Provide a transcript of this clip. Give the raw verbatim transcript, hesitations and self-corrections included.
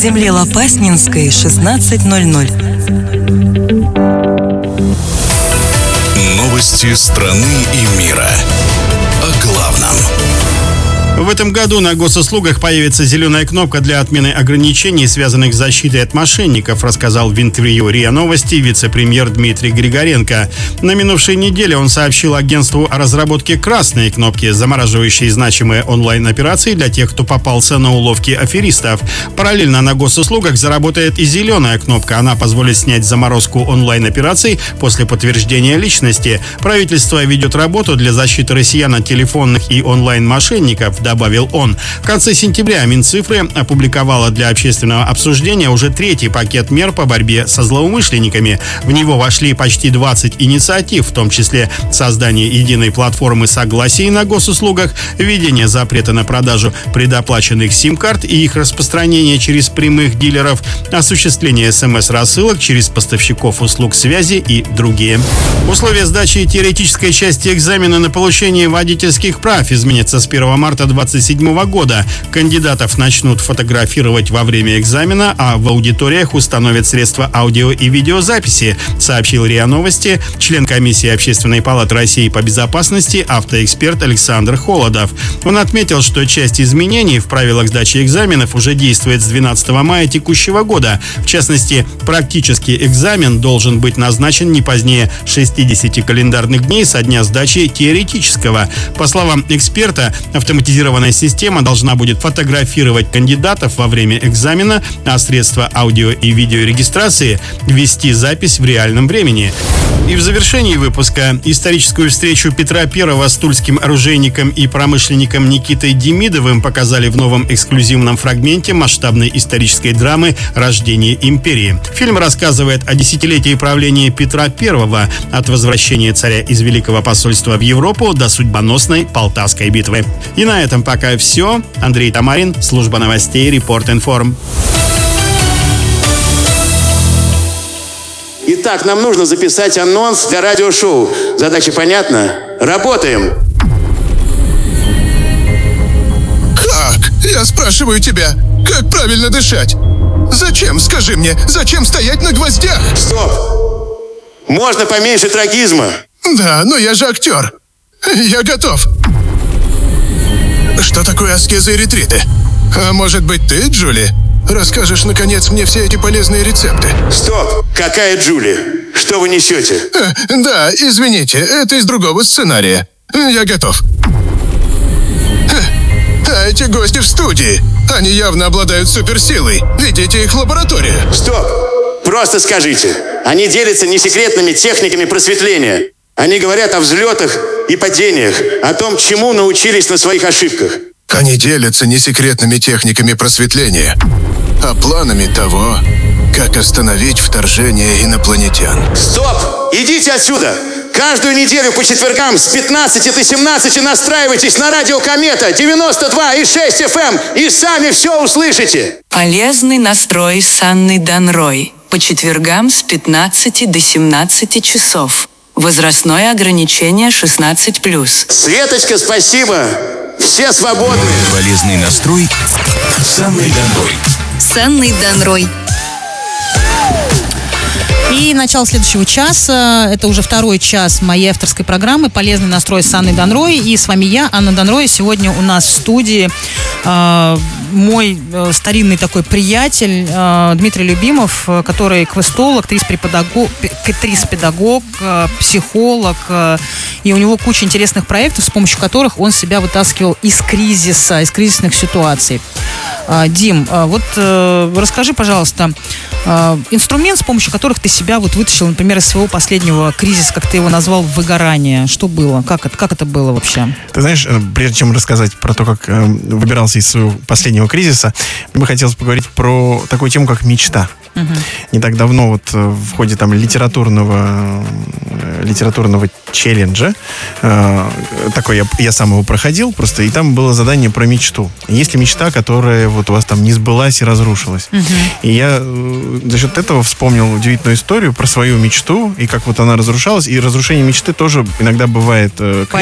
земле Лопаснинской, шестнадцать ноль ноль. Новости страны и мира. О главном. В этом году на госуслугах появится зеленая кнопка для отмены ограничений, связанных с защитой от мошенников, рассказал в интервью РИА Новости вице-премьер Дмитрий Григоренко. На минувшей неделе он сообщил агентству о разработке красной кнопки, замораживающей значимые онлайн-операции для тех, кто попался на уловки аферистов. Параллельно на госуслугах заработает и зеленая кнопка. Она позволит снять заморозку онлайн-операций после подтверждения личности. Правительство ведет работу для защиты россиян от телефонных и онлайн-мошенников, добавил он. В конце сентября Минцифры опубликовала для общественного обсуждения уже третий пакет мер по борьбе со злоумышленниками. В него вошли почти двадцать инициатив, в том числе создание единой платформы согласий на госуслугах, введение запрета на продажу предоплаченных сим-карт и их распространение через прямых дилеров, осуществление смс-рассылок через поставщиков услуг связи и другие. Условия сдачи теоретической части экзамена на получение водительских прав изменятся с первого марта две тысячи двадцать седьмого года. Кандидатов начнут фотографировать во время экзамена, а в аудиториях установят средства аудио и видеозаписи, сообщил РИА Новости член комиссии Общественной палаты России по безопасности, автоэксперт Александр Холодов. Он отметил, что часть изменений в правилах сдачи экзаменов уже действует с двенадцатого мая текущего года. В частности, практический экзамен должен быть назначен не позднее шестидесяти календарных дней со дня сдачи теоретического. По словам эксперта, автоматизированная система должна будет фотографировать кандидатов во время экзамена, а средства аудио и видеорегистрации вести запись в реальном времени. И в завершении выпуска историческую встречу Петра Первого с тульским оружейником и промышленником Никитой Демидовым показали в новом эксклюзивном фрагменте масштабной исторической драмы «Рождение империи». Фильм рассказывает о десятилетии правления Петра Первого, от возвращения царя из Великого посольства в Европу до судьбоносной Полтавской битвы. И на этом пока все. Андрей Тамарин, служба новостей Репорт-Информ. Итак, нам нужно записать анонс для радиошоу. Задача понятна? Работаем! Как? Я спрашиваю тебя, как правильно дышать? Зачем, скажи мне, зачем стоять на гвоздях? Стоп! Можно поменьше трагизма? Да, но я же актер. Я готов. Что такое аскезы и ретриты? А может быть ты, Джули, расскажешь, наконец, мне все эти полезные рецепты? Стоп! Какая Джули? Что вы несете? А, да, извините, это из другого сценария. Я готов. А эти гости в студии. Они явно обладают суперсилой. Ведите их в лабораторию. Стоп! Просто скажите. Они делятся несекретными техниками просветления. Они говорят о взлетах и падениях, о том, чему научились на своих ошибках. Они делятся не секретными техниками просветления, а планами того, как остановить вторжение инопланетян. Стоп! Идите отсюда! Каждую неделю по четвергам с пятнадцати до семнадцати настраивайтесь на радио Комета девяносто два и шесть эф эм и сами все услышите. Полезный настрой с Анной Данрой. По четвергам с пятнадцати до семнадцати часов. Возрастное ограничение шестнадцать плюс. Светочка, спасибо. Все свободны. Полезный настрой с Анной Данрой. С Анной Данрой. И начало следующего часа, это уже второй час моей авторской программы «Полезный настрой» с Анной Данрой. И с вами я, Анна Данрой. Сегодня у нас в студии э, мой э, старинный такой приятель э, Дмитрий Любимов, э, который квестолог, актрис-педагог, актрис-педагог э, психолог. Э, и у него куча интересных проектов, с помощью которых он себя вытаскивал из кризиса, из кризисных ситуаций. Э, Дим, э, вот э, расскажи, пожалуйста, э, инструмент, с помощью которых ты себя вот вытащил, например, из своего последнего кризиса, как ты его назвал, выгорание. Что было? Как это, как это было вообще? Ты знаешь, прежде чем рассказать про то, как э, выбирался из своего последнего кризиса, мне бы хотелось поговорить про такую тему, как мечта. Угу. Не так давно вот в ходе там литературного, литературного челленджа, э, такой я, я сам его проходил просто, и там было задание про мечту. Есть ли мечта, которая вот у вас там не сбылась и разрушилась? Угу. И я э, за счет этого вспомнил удивительную историю про свою мечту, и как вот она разрушалась, и разрушение мечты тоже иногда бывает э, кризисом.